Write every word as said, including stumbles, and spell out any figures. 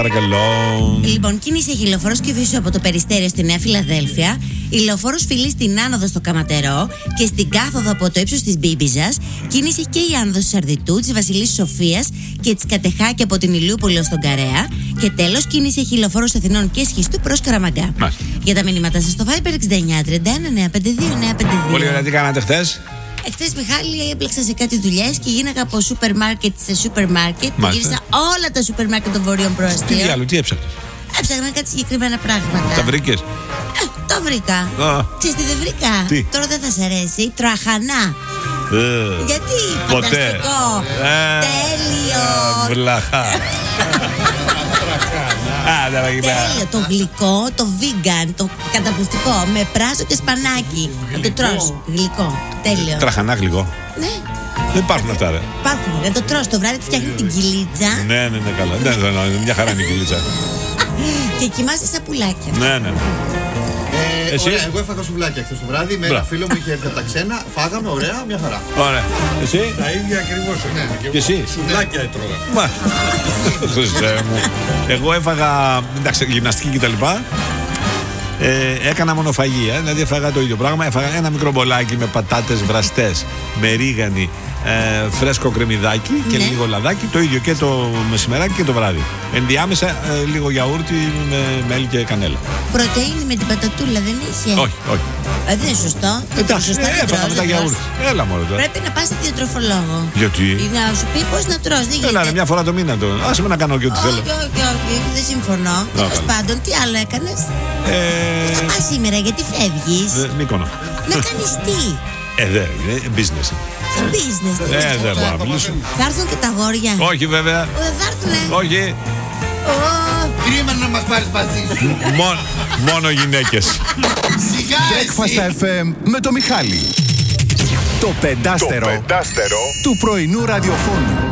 Παρακαλώ. Λοιπόν, κίνησε χιλοφόρος και βίσου από το Περιστέριο στη Νέα Φιλαδέλφια. Ηλεοφόρος φιλεί στην άνοδο στο Καματερό και στην κάθοδο από το ύψος της Μπίμπιζας. Κίνησε και η άνοδος της Αρδιτού, της Βασιλής Σοφίας και της Κατεχάκη από την Ηλιούπολη ως τον Καρέα. Και τέλος, κίνησε χιλοφόρος Αθηνών και Σχιστού προς Καραμαγκά. Μάλιστα. Για τα μηνύματα σας στο Viber εξήντα εννιά τριάντα ένα εννιακόσια πενήντα δύο εννιακόσια πενήντα δύο. Πολύ ωραία, τι κάνατε χθες? Εχθές, Μιχάλη, έπλεξα σε κάτι δουλειές και γίναγα από σούπερ μάρκετ σε σούπερ μάρκετ. Γύρισα όλα τα σούπερ μάρκετ των βορείων προαστίων. Τι άλλο, τι έψαχνες? Έψαχνα κάτι συγκεκριμένα πράγματα. Τα βρήκες? Ε, το βρήκα. Α. Ξέρεις τι δεν βρήκα? Τι? Τώρα δεν θα σ' αρέσει. Τραχανά. Ε, Γιατί? ποτέ. Φανταστικό. Ε, Τέλειο. Βλαχά. Άντε, να κοιτά. Τέλειο. Το γλυκό, το vegan, το καταπληκτικό. Με πράσο και σπανάκι. Να το τρως. Γλυκό. Τέλειο. Τραχανά γλυκό. Ναι. Δεν υπάρχουν αυτά, ρε. Υπάρχουν. Να το τρως. Το βράδυ τη φτιάχνει την κυλίτσα. Ναι, ναι, ναι, καλά. Ναι, ναι, ναι, μια χαρά είναι η κυλίτσα. Και κοιμάσαι σαν πουλάκια. Ναι, ναι. Ε, Εσύ? Ωραία, εγώ έφαγα σουβλάκια χθες το βράδυ με ένα Μπράβο. φίλο μου, είχε έρθει από τα ξένα. Φάγαμε, ωραία, μια χαρά. Ωραία. Εσύ? Τα ίδια ακριβώς. Ναι. Και εσύ? Σουβλάκια έτρωγα. Μα. Χριστέ μου. Εγώ έφαγα, εντάξει, γυμναστική κτλ. Ε, έκανα μονοφαγία, δηλαδή έφαγα το ίδιο πράγμα. Έφαγα ένα μικρό μπολάκι με πατάτες βραστές, με ρίγανη, ε, φρέσκο κρεμμυδάκι και Ναι. λίγο λαδάκι. Το ίδιο και το μεσημεράκι και το βράδυ. Ενδιάμεσα ε, λίγο γιαούρτι με μέλι και κανέλα. Πρωτεΐνη με την πατατούλα δεν είχε? Όχι, όχι. Ε, δεν είναι σωστό. Εντάξει, Σωστά ε, δεν έφαγα τρως, με τα δεν γιαούρτι. τρως. Έλα μόνο τώρα. Πρέπει να πας σε διατροφολόγο. Γιατί? Ή να σου πει πώς να τρως. Δεν Έλα, ρε, γίνεται. μια φορά το μήνα το. Άσε με να κάνω και ό,τι θέλω. Όχι, όχι, όχι, δεν συμφωνώ. Τέλος καλά. πάντων, τι άλλο έκανες? Ε, Θα πας σήμερα, γιατί φεύγεις? ε, Μύκονο. Να κάνεις τι? Ε, δεν είναι business. Τι business, τι Ε, είναι δεν αυτό? μπορώ να μιλήσω. Θα έρθουν και τα αγόρια. Όχι, βέβαια. Ω, δεν θα έρθουνε. Όχι. Ω, Κρίμα να μας πάρεις μαζί σου. Μόνο, μόνο γυναίκες. Σιγά Breakfast εσύ. εφ εμ με το Μιχάλη. Το πεντάστερο, Το πεντάστερο του πρωινού ραδιοφώνου.